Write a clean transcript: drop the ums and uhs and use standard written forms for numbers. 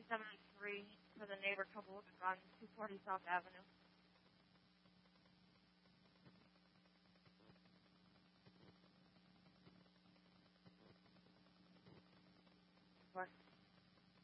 73 for the neighbor couple on 240 South Avenue. What?